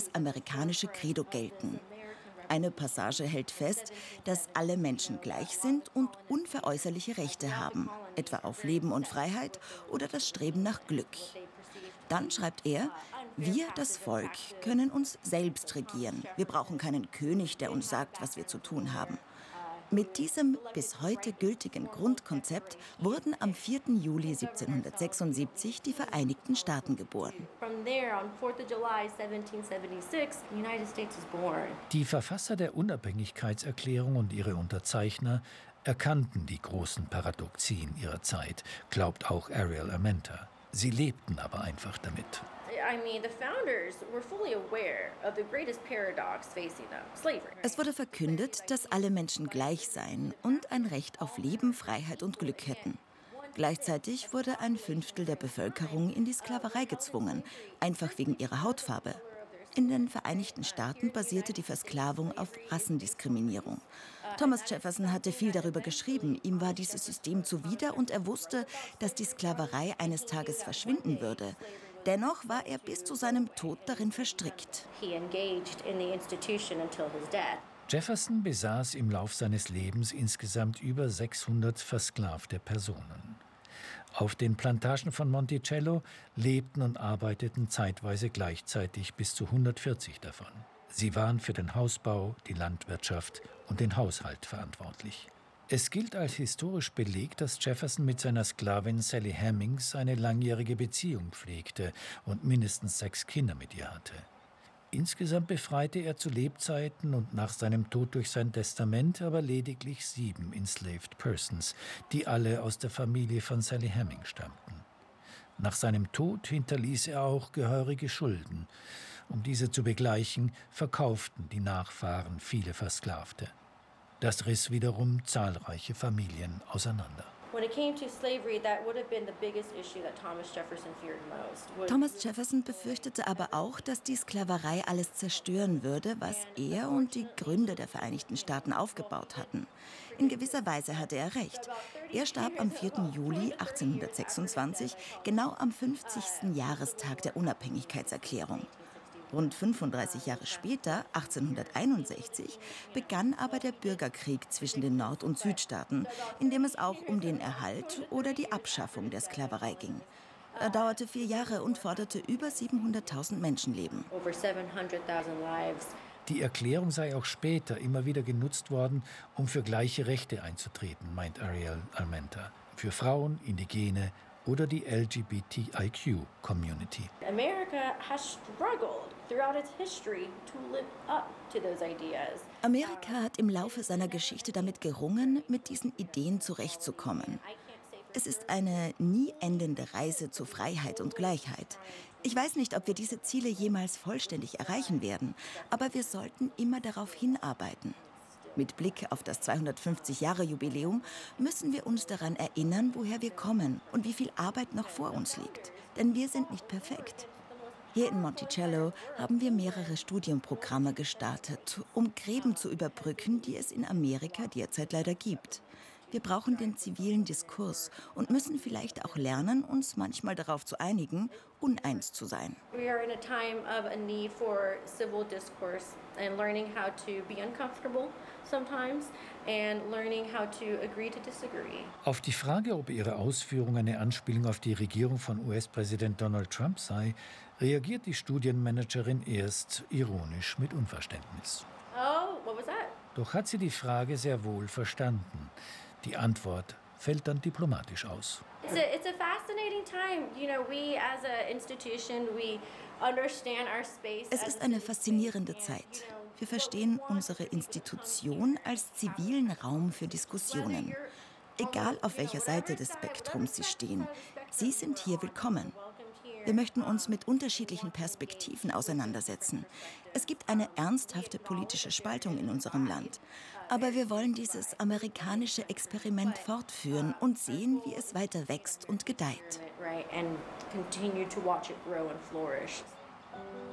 das amerikanische Credo gelten. Eine Passage hält fest, dass alle Menschen gleich sind und unveräußerliche Rechte haben, etwa auf Leben und Freiheit oder das Streben nach Glück. Dann schreibt er, wir, das Volk, können uns selbst regieren. Wir brauchen keinen König, der uns sagt, was wir zu tun haben. Mit diesem bis heute gültigen Grundkonzept wurden am 4. Juli 1776 die Vereinigten Staaten geboren. Die Verfasser der Unabhängigkeitserklärung und ihre Unterzeichner erkannten die großen Paradoxien ihrer Zeit, glaubt auch Ariel Armenta. Sie lebten aber einfach damit. Es wurde verkündet, dass alle Menschen gleich seien und ein Recht auf Leben, Freiheit und Glück hätten. Gleichzeitig wurde ein Fünftel der Bevölkerung in die Sklaverei gezwungen, einfach wegen ihrer Hautfarbe. In den Vereinigten Staaten basierte die Versklavung auf Rassendiskriminierung. Thomas Jefferson hatte viel darüber geschrieben. Ihm war dieses System zuwider und er wusste, dass die Sklaverei eines Tages verschwinden würde. Dennoch war er bis zu seinem Tod darin verstrickt. Jefferson besaß im Lauf seines Lebens insgesamt über 600 versklavte Personen. Auf den Plantagen von Monticello lebten und arbeiteten zeitweise gleichzeitig bis zu 140 davon. Sie waren für den Hausbau, die Landwirtschaft und den Haushalt verantwortlich. Es gilt als historisch belegt, dass Jefferson mit seiner Sklavin Sally Hemings eine langjährige Beziehung pflegte und mindestens 6 Kinder mit ihr hatte. Insgesamt befreite er zu Lebzeiten und nach seinem Tod durch sein Testament aber lediglich 7 enslaved persons, die alle aus der Familie von Sally Hemings stammten. Nach seinem Tod hinterließ er auch gehörige Schulden. Um diese zu begleichen, verkauften die Nachfahren viele Versklavte. Das riss wiederum zahlreiche Familien auseinander. Thomas Jefferson befürchtete aber auch, dass die Sklaverei alles zerstören würde, was er und die Gründer der Vereinigten Staaten aufgebaut hatten. In gewisser Weise hatte er recht. Er starb am 4. Juli 1826, genau am 50. Jahrestag der Unabhängigkeitserklärung. Rund 35 Jahre später, 1861, begann aber der Bürgerkrieg zwischen den Nord- und Südstaaten, in dem es auch um den Erhalt oder die Abschaffung der Sklaverei ging. Er dauerte 4 Jahre und forderte über 700.000 Menschenleben. Die Erklärung sei auch später immer wieder genutzt worden, um für gleiche Rechte einzutreten, meint Ariel Armenta, für Frauen, Indigene oder die LGBTIQ-Community. Amerika hat im Laufe seiner Geschichte damit gerungen, mit diesen Ideen zurechtzukommen. Es ist eine nie endende Reise zu Freiheit und Gleichheit. Ich weiß nicht, ob wir diese Ziele jemals vollständig erreichen werden, aber wir sollten immer darauf hinarbeiten. Mit Blick auf das 250-Jahre-Jubiläum müssen wir uns daran erinnern, woher wir kommen und wie viel Arbeit noch vor uns liegt. Denn wir sind nicht perfekt. Hier in Monticello haben wir mehrere Studienprogramme gestartet, um Gräben zu überbrücken, die es in Amerika derzeit leider gibt. Wir brauchen den zivilen Diskurs und müssen vielleicht auch lernen, uns manchmal darauf zu einigen, uneins zu sein. We are in a time of a need for civil discourse and learning how to be uncomfortable sometimes and learning how to agree to disagree. Auf die Frage, ob ihre Ausführung eine Anspielung auf die Regierung von US-Präsident Donald Trump sei, reagiert die Studienmanagerin erst ironisch mit Unverständnis. Oh, what was that? Doch hat sie die Frage sehr wohl verstanden. Die Antwort fällt dann diplomatisch aus. It's a fascinating time. You know, we as a institution, we understand our space. Es ist eine faszinierende Zeit. Wir verstehen unsere Institution als zivilen Raum für Diskussionen. Egal auf welcher Seite des Spektrums Sie stehen, Sie sind hier willkommen. Wir möchten uns mit unterschiedlichen Perspektiven auseinandersetzen. Es gibt eine ernsthafte politische Spaltung in unserem Land. Aber wir wollen dieses amerikanische Experiment fortführen und sehen, wie es weiter wächst und gedeiht.